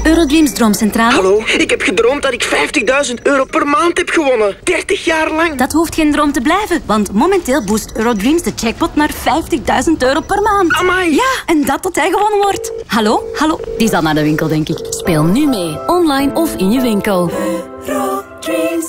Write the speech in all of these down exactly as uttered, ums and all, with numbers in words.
Eurodreams Droomcentrale. Hallo, ik heb gedroomd dat ik vijftigduizend euro per maand heb gewonnen. dertig jaar lang. Dat hoeft geen droom te blijven, want momenteel boost Eurodreams de jackpot naar vijftigduizend euro per maand. Amai. Ja, en dat tot hij gewonnen wordt. Hallo, hallo. Die zal naar de winkel, denk ik. Speel nu mee, online of in je winkel. Eurodreams.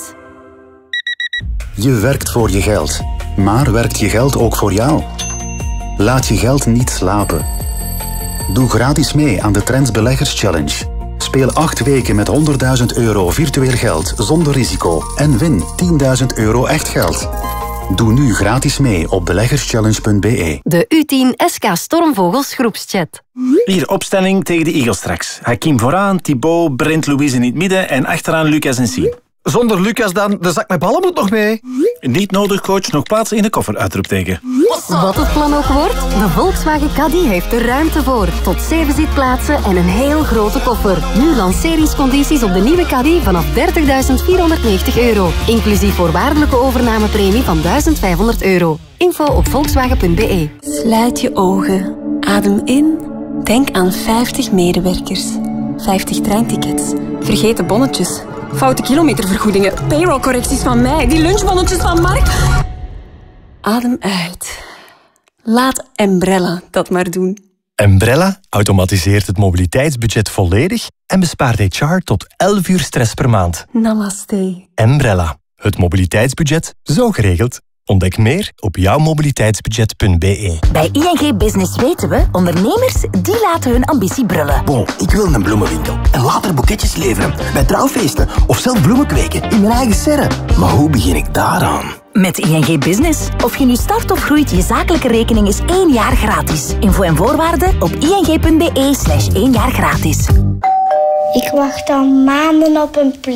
Je werkt voor je geld, maar werkt je geld ook voor jou? Laat je geld niet slapen. Doe gratis mee aan de Trends Beleggers Challenge. Speel acht weken met honderdduizend euro virtueel geld zonder risico en win tienduizend euro echt geld. Doe nu gratis mee op beleggerschallenge punt b e. De U tien S K Stormvogels groepschat. Hier, opstelling tegen de Eagles straks. Hakim vooraan, Thibaut, Brent, Louise in het midden en achteraan Lucas en Siem. Zonder Lucas dan, de zak met ballen moet nog mee. Niet nodig, coach. Nog plaats in de koffer, uitroepteken. Wat het plan ook wordt, de Volkswagen Caddy heeft er ruimte voor. Tot zeven zitplaatsen en een heel grote koffer. Nu lanceringscondities op de nieuwe Caddy vanaf dertigduizend vierhonderdnegentig euro. Inclusief voorwaardelijke overnamepremie van duizend vijfhonderd euro. Info op volkswagen punt b e. Sluit je ogen. Adem in. Denk aan vijftig medewerkers. vijftig treintickets. Vergeten bonnetjes. Foute kilometervergoedingen. Payrollcorrecties van mij. Die lunchbonnetjes van Mark. Adem uit. Laat Embrella dat maar doen. Embrella automatiseert het mobiliteitsbudget volledig en bespaart H R tot elf uur stress per maand. Namaste. Embrella, het mobiliteitsbudget zo geregeld. Ontdek meer op jouw mobiliteitsbudget punt b e. Bij I N G Business weten we, ondernemers die laten hun ambitie brullen. Bon, ik wil een bloemenwinkel en later boeketjes leveren bij trouwfeesten of zelf bloemen kweken in mijn eigen serre. Maar hoe begin ik daaraan? Met I N G Business. Of je nu start of groeit, je zakelijke rekening is één jaar gratis. Info en voorwaarden op ing punt b e slash één jaar gratis. Ik wacht al maanden op een